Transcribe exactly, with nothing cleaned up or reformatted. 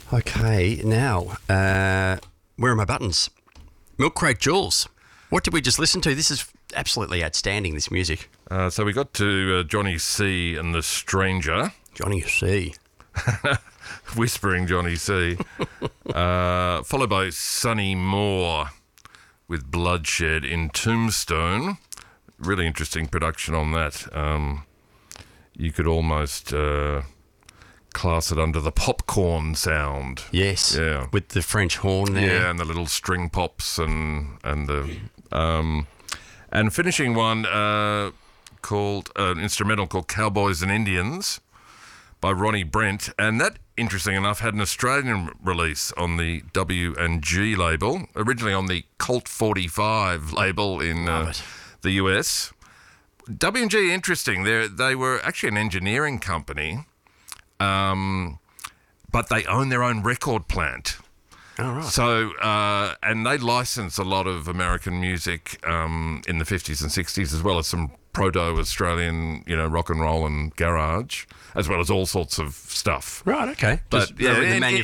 Okay, now, uh, where are my buttons? Milk Crate Jules. What did we just listen to? This is absolutely outstanding, this music. Uh, so we got to uh, Johnny C and the Stranger. Johnny C. Whispering Johnny C. uh, followed by Sonny Moore with Bloodshed in Tombstone. Really interesting production on that. Um, you could almost uh, class it under the popcorn sound. Yes. Yeah. With the French horn there. Yeah, and the little string pops and and the um, and finishing one uh, called uh, an instrumental called Cowboys and Indians by Ronnie Brent, and that, interesting enough, had an Australian release on the W and G label, originally on the Colt forty-five label in uh, the U S. W and G, interesting. They they were actually an engineering company, um, but they own their own record plant. Oh, right. So, uh, and they licensed a lot of American music um, in the fifties and sixties, as well as some proto-Australian, you know, rock and roll and garage, as well as all sorts of stuff. Right, okay. But Just, yeah, the in- manufacturing